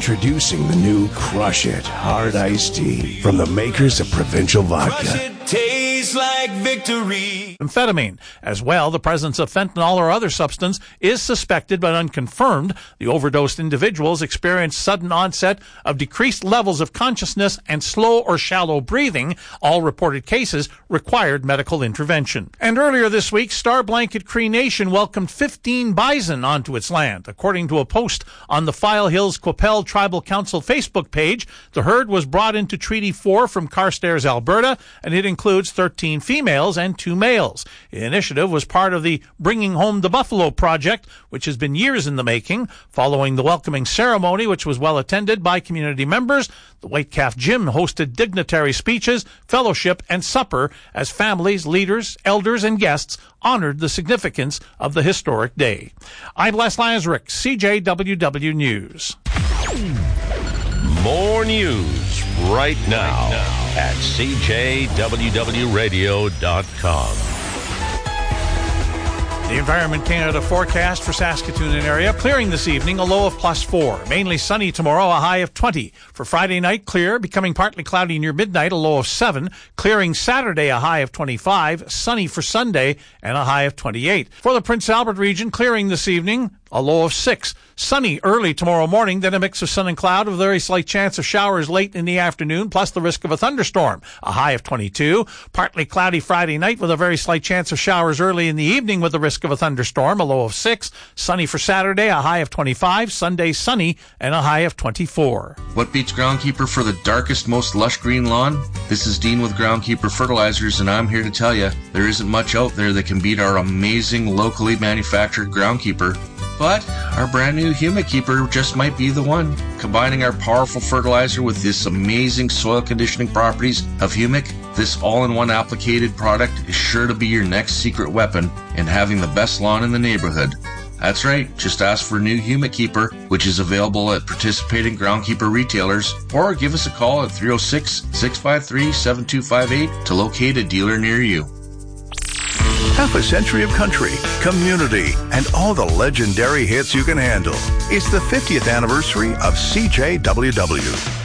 Introducing the new Crush It Hard Iced Tea from the makers of Provincial Vodka. Crush it, tastes like victory. Amphetamine. As well, the presence of fentanyl or other substance is suspected but unconfirmed. The overdosed individuals experienced sudden onset of decreased levels of consciousness and slow or shallow breathing. All reported cases required medical intervention. And earlier this week, Star Blanket Cree Nation welcomed 15 bison onto its land. According to a post on the File Hills Qu'Appelle Tribal Council Facebook page, the herd was brought into Treaty 4 from Carstairs, Alberta, and it includes 13 females and 2 males. The initiative was part of the Bringing Home the Buffalo project, which has been years in the making. Following the welcoming ceremony, which was well attended by community members, the White Calf Gym hosted dignitary speeches, fellowship, and supper as families, leaders, elders, and guests honored the significance of the historic day. I'm Les Lazaruk, CJWW News. More news right now at CJWWRadio.com. The Environment Canada forecast for Saskatoon and area. Clearing this evening, a low of +4. Mainly sunny tomorrow, a high of 20. For Friday night, clear, becoming partly cloudy near midnight, a low of 7. Clearing Saturday, a high of 25. Sunny for Sunday, and a high of 28. For the Prince Albert region, clearing this evening, a low of 6. Sunny early tomorrow morning, then a mix of sun and cloud with a very slight chance of showers late in the afternoon, plus the risk of a thunderstorm, a high of 22. Partly cloudy Friday night with a very slight chance of showers early in the evening with the risk of a thunderstorm, a low of 6. Sunny for Saturday, a high of 25. Sunday sunny and a high of 24. What beats Groundkeeper for the darkest, most lush green lawn? This is Dean with Groundkeeper Fertilizers, and I'm here to tell you there isn't much out there that can beat our amazing locally manufactured Groundkeeper. But our brand new Humic Keeper just might be the one. Combining our powerful fertilizer with this amazing soil conditioning properties of Humic, this all-in-one applicated product is sure to be your next secret weapon in having the best lawn in the neighborhood. That's right, just ask for new Humic Keeper, which is available at participating Groundkeeper retailers, or give us a call at 306-653-7258 to locate a dealer near you. Half a century of country, community, and all the legendary hits you can handle. It's the 50th anniversary of CJWW.